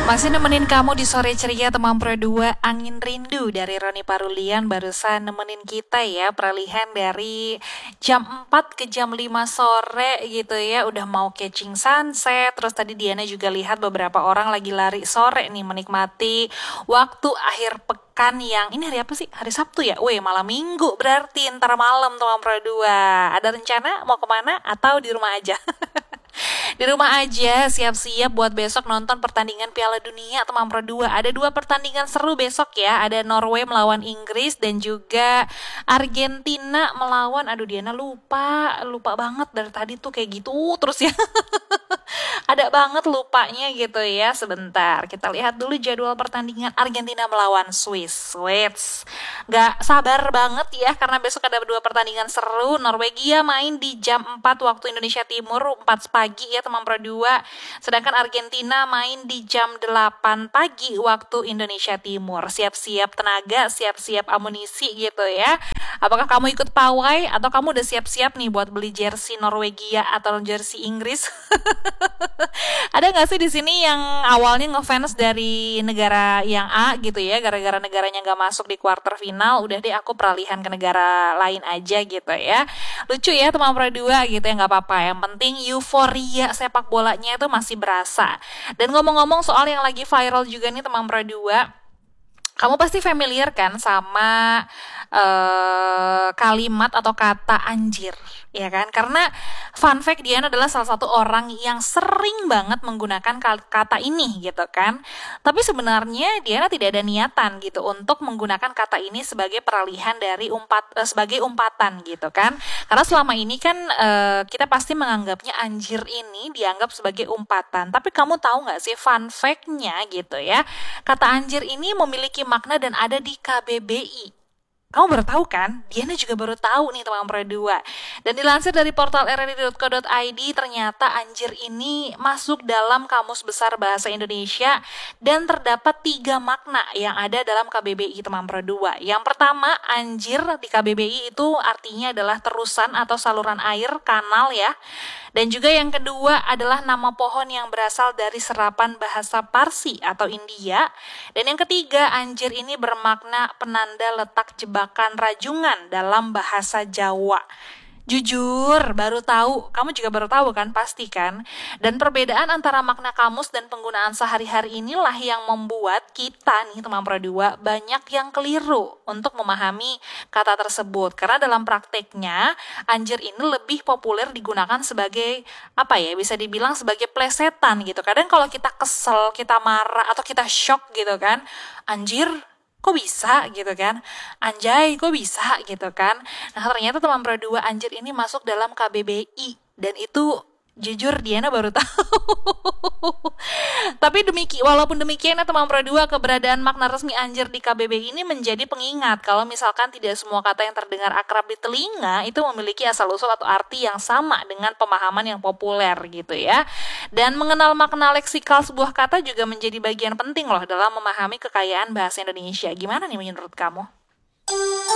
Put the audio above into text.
Masih nemenin kamu di sore ceria teman Pro 2 Angin Rindu dari Roni Parulian barusan nemenin kita ya peralihan dari jam 4 ke jam 5 sore gitu ya, udah mau catching sunset. Terus tadi Diana juga lihat beberapa orang lagi lari sore nih menikmati waktu akhir pekan yang ini hari apa sih? Hari Sabtu ya? Weh, malam Minggu berarti ntar malam teman Pro 2. Ada rencana mau kemana atau di rumah aja? Di rumah aja, siap-siap buat besok nonton pertandingan Piala Dunia teman Pro 2. Ada dua pertandingan seru besok ya. Ada Norway melawan Inggris dan juga Argentina melawan, aduh Diana lupa banget dari tadi tuh kayak gitu terus ya. Ada banget lupanya gitu ya. Sebentar, kita lihat dulu jadwal pertandingan Argentina melawan Swiss. Gak sabar banget ya karena besok ada dua pertandingan seru. Norwegia main di jam 4 waktu Indonesia Timur, 4 pagi ya teman Pro 2. Sedangkan Argentina main di jam 8 pagi waktu Indonesia Timur. Siap-siap tenaga, siap-siap amunisi gitu ya. Apakah kamu ikut pawai atau kamu udah siap-siap nih buat beli jersey Norwegia atau jersey Inggris? Ada nggak sih di sini yang awalnya ngefans dari negara yang A gitu ya, gara-gara negaranya nggak masuk di quarter final, udah deh aku peralihan ke negara lain aja gitu ya. Lucu ya teman Pro 2 gitu ya, nggak apa-apa. Yang penting euforia sepak bolanya itu masih berasa. Dan ngomong-ngomong soal yang lagi viral juga nih teman Pro 2, kamu pasti familiar kan sama kalimat atau kata anjir, ya kan? Karena fun fact Diana adalah salah satu orang yang sering banget menggunakan kata ini gitu kan. Tapi sebenarnya Diana tidak ada niatan gitu untuk menggunakan kata ini sebagai peralihan dari sebagai umpatan gitu kan. Karena selama ini kan kita pasti menganggapnya anjir ini dianggap sebagai umpatan. Tapi kamu tahu nggak sih fun fact-nya gitu ya? Kata anjir ini memiliki makna dan ada di KBBI. Kamu baru tahu kan? Diana juga baru tahu nih teman Pro 2. Dan dilansir dari portal rri.co.id, ternyata anjir ini masuk dalam Kamus Besar Bahasa Indonesia dan terdapat 3 makna yang ada dalam KBBI teman Pro 2. Yang pertama, anjir di KBBI itu artinya adalah terusan atau saluran air, kanal ya. Dan juga yang kedua adalah nama pohon yang berasal dari serapan bahasa Parsi atau India. Dan yang ketiga, anjir ini bermakna penanda letak jebakan rajungan dalam bahasa Jawa. Jujur, baru tahu. Kamu juga baru tahu kan? Pasti kan? Dan perbedaan antara makna kamus dan penggunaan sehari-hari inilah yang membuat kita nih teman Pro 2 banyak yang keliru untuk memahami kata tersebut. Karena dalam prakteknya, anjir ini lebih populer digunakan sebagai, apa ya, bisa dibilang sebagai plesetan gitu. Kadang kalau kita kesel, kita marah, atau kita shock gitu kan, anjir, kok bisa gitu kan, anjay kok bisa gitu kan. Nah ternyata teman Pro 2 anjir ini masuk dalam KBBI dan itu jujur Diana baru tahu. Tapi walaupun demikian ya teman Pro 2, keberadaan makna resmi anjir di KBBI ini menjadi pengingat kalau misalkan tidak semua kata yang terdengar akrab di telinga itu memiliki asal usul atau arti yang sama dengan pemahaman yang populer gitu ya. Dan mengenal makna leksikal sebuah kata juga menjadi bagian penting loh dalam memahami kekayaan bahasa Indonesia. Gimana nih menurut kamu?